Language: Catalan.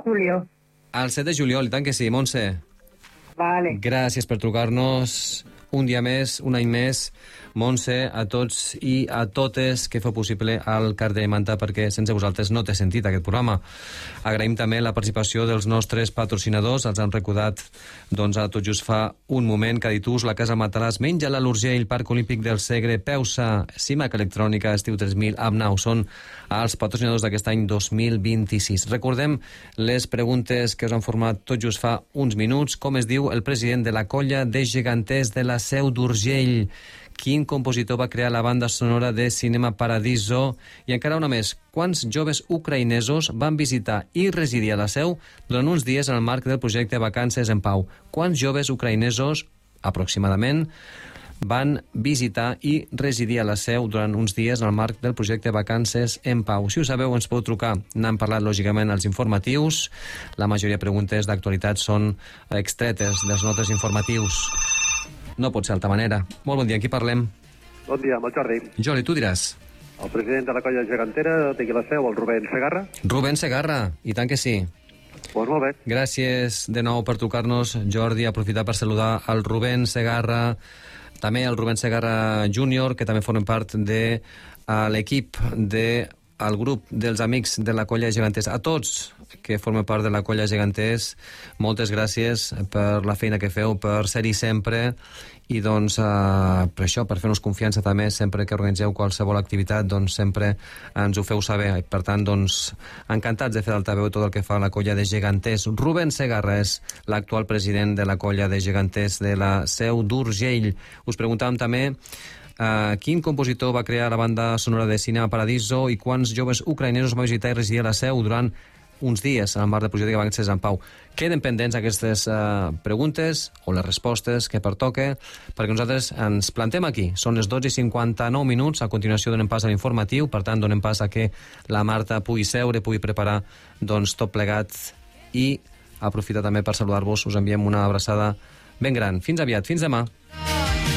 julio. Al 7 de juliol, i tant que sí, Montse. Vale. Gràcies per trucar-nos un dia més, un any més. Montse, a tots i a totes que feu possible al Carter i Manta, perquè sense vosaltres no té sentit aquest programa. Agraïm també la participació dels nostres patrocinadors, els han recordat doncs, a tot just fa un moment. Caditús, la Casa Matalàs, Menja-la, l'Urgell, Parc Olímpic del Segre, Peusa, Simac Electrònica, Estiu 3000, Abnau, són els patrocinadors d'aquest any 2026. Recordem les preguntes que us han format tot just fa uns minuts. Com es diu el president de la colla de geganters de la Seu d'Urgell? Quin compositor va crear la banda sonora de Cinema Paradiso? I encara una més, quants joves ucraïnesos van visitar i residir a la Seu durant uns dies en el marc del projecte Vacances en Pau? Quants joves ucraïnesos, aproximadament, van visitar i residir a la Seu durant uns dies en el marc del projecte Vacances en Pau? Si ho sabeu, ens podeu trucar. N'han parlat, lògicament, als informatius. La majoria de preguntes d'actualitat són extretes dels nostres informatius. No pot ser d'altra manera. Molt bon dia, amb qui parlem? Bon dia, amb el Jordi. Jordi, tu diràs. El president de la colla gegantera d'aquí la Seu, el Rubén Segarra. Rubén Segarra, i tant que sí. Doncs molt bé. Gràcies de nou per trucar-nos, Jordi. Aprofitar per saludar el Rubén Segarra, també el Rubén Segarra Júnior, que també formen part de l'equip del grup dels amics de la colla geganters. A tots que formen part de la colla geganters, moltes gràcies per la feina que feu, per ser-hi sempre, i doncs per això, per fer-nos confiança també, sempre que organitzeu qualsevol activitat, doncs sempre ens ho feu saber. Per tant, doncs, encantats de fer d'altaveu tot el que fa la colla de geganters. Rubén Segarra és l'actual president de la colla de geganters de la Seu d'Urgell. Us preguntàvem també quin compositor va crear la banda sonora de Cinema Paradiso i quants joves ucraïnesos van visitar i residir a la Seu durant uns dies en el marc del projecte Vacances en Pau. Queden pendents aquestes preguntes o les respostes que pertoque, perquè nosaltres ens plantem aquí. Són les 12:59. A continuació donem pas a l'informatiu, per tant donem pas a que la Marta pugui seure, pugui preparar doncs, tot plegat, i aprofitar també per saludar-vos. Us enviem una abraçada ben gran. Fins aviat, fins demà.